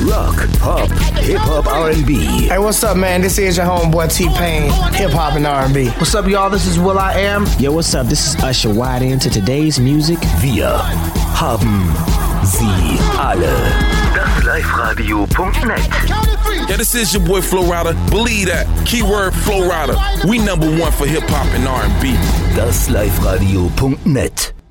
Rock, Pop, Hip-Hop, R&B. Hey, what's up, man? This is your homeboy T-Pain, Hip-Hop and R&B. What's up, y'all? This is Will.i.am. Yo, what's up? This is Usher. Wide into today's music. Wir haben sie alle. Das Live-Radio.net. Yeah, this is your boy Flo Rida. Believe that. Keyword Flo Rida. We number one for hip-hop and R&B. Das Live-Radio.net.